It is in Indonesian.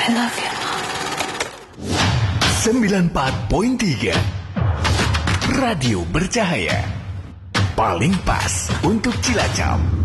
I love you, Mom. 94.3 Radio Bercahaya. Paling pas untuk Cilacap.